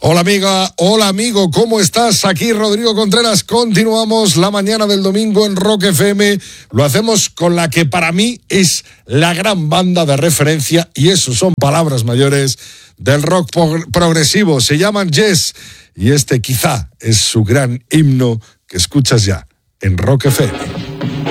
Hola amiga, hola amigo, ¿cómo estás? Aquí Rodrigo Contreras, continuamos la mañana del domingo en Rock FM, lo hacemos con la que para mí es la gran banda de referencia, y eso son palabras mayores, del rock progresivo, se llaman Yes, y este quizá es su gran himno que escuchas ya en Rock FM.